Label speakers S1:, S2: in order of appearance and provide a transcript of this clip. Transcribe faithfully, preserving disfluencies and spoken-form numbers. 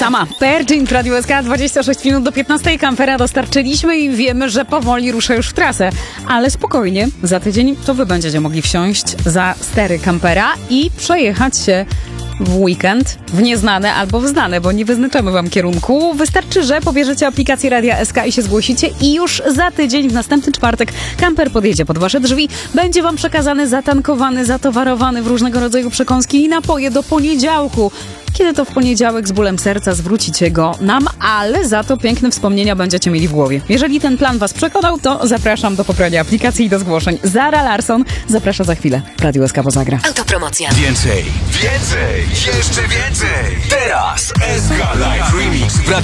S1: Sama. Pergin w Radiu S K, dwadzieścia sześć minut do piętnastej. Kampera dostarczyliśmy i wiemy, że powoli rusza już w trasę. Ale spokojnie, za tydzień to wy będziecie mogli wsiąść za stery kampera i przejechać się w weekend w nieznane albo w znane, bo nie wyznaczamy wam kierunku. Wystarczy, że pobierzecie aplikację Radia S K i się zgłosicie i już za tydzień, w następny czwartek, kamper podjedzie pod wasze drzwi, będzie wam przekazany, zatankowany, zatowarowany w różnego rodzaju przekąski i napoje do poniedziałku. Kiedy to w poniedziałek z bólem serca zwrócicie go nam, ale za to piękne wspomnienia będziecie mieli w głowie. Jeżeli ten plan was przekonał, to zapraszam do pobrania aplikacji i do zgłoszeń. Zara Larsson zaprasza za chwilę. Radio S K Pozagra.
S2: Autopromocja.
S3: Więcej, więcej, jeszcze więcej. Teraz S K Live Remix.